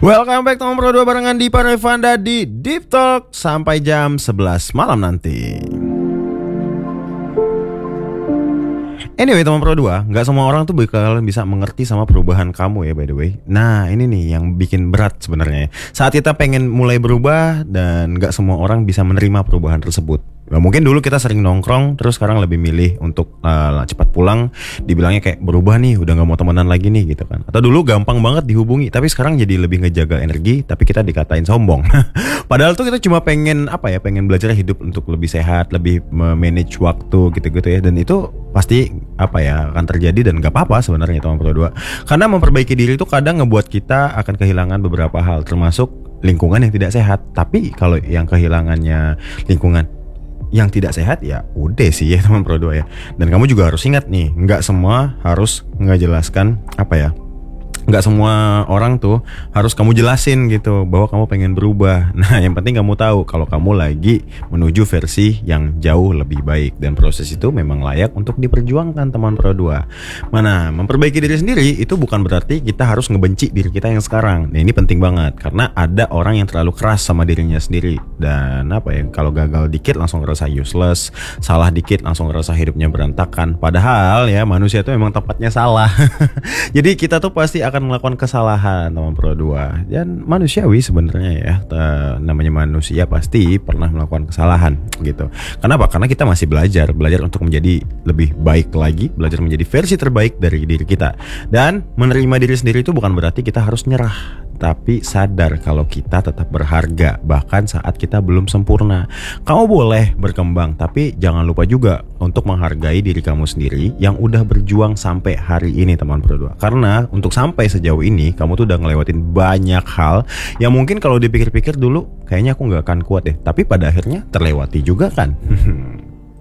Welcome back teman Pro 2 barengan di Parevanda di Deep Talk sampai jam 11 malam nanti. Anyway teman Pro 2, gak semua orang tuh bakal bisa mengerti sama perubahan kamu ya by the way. Nah ini nih yang bikin berat sebenarnya. Saat kita pengen mulai berubah dan gak semua orang bisa menerima perubahan tersebut. Nah, mungkin dulu kita sering nongkrong, terus sekarang lebih milih untuk cepat pulang. Dibilangnya kayak berubah nih, udah gak mau temenan lagi nih gitu kan. Atau dulu gampang banget dihubungi, tapi sekarang jadi lebih ngejaga energi, tapi kita dikatain sombong. Padahal tuh kita cuma pengen pengen belajar hidup untuk lebih sehat, lebih manage waktu gitu-gitu ya. Dan itu pasti akan terjadi dan gak apa-apa sebenarnya teman Pro 2. Karena memperbaiki diri itu kadang ngebuat kita akan kehilangan beberapa hal, termasuk lingkungan yang tidak sehat. Tapi kalau yang kehilangannya lingkungan yang tidak sehat ya udah sih ya teman Pro 2 ya. Dan kamu juga harus ingat nih, nggak semua harus ngejelaskan nggak semua orang tuh harus kamu jelasin gitu bahwa kamu pengen berubah. Nah yang penting kamu tahu kalau kamu lagi menuju versi yang jauh lebih baik. Dan proses itu memang layak untuk diperjuangkan teman Pro 2. Mana memperbaiki diri sendiri itu bukan berarti kita harus ngebenci diri kita yang sekarang. Nah ini penting banget karena ada orang yang terlalu keras sama dirinya sendiri. Dan kalau gagal dikit langsung ngerasa useless, salah dikit langsung ngerasa hidupnya berantakan. Padahal ya manusia itu memang tempatnya salah. Jadi kita tuh pasti akan melakukan kesalahan teman Pro 2. Dan manusiawi sebenarnya ya, namanya manusia pasti pernah melakukan kesalahan gitu. Kenapa? Karena kita masih belajar untuk menjadi lebih baik lagi, belajar menjadi versi terbaik dari diri kita. Dan menerima diri sendiri itu bukan berarti kita harus nyerah, tapi sadar kalau kita tetap berharga bahkan saat kita belum sempurna. Kamu boleh berkembang, tapi jangan lupa juga untuk menghargai diri kamu sendiri yang udah berjuang sampai hari ini teman Pro 2. Karena untuk sampai sejauh ini kamu tuh udah ngelewatin banyak hal yang mungkin kalau dipikir-pikir dulu kayaknya aku gak akan kuat deh, tapi pada akhirnya terlewati juga kan.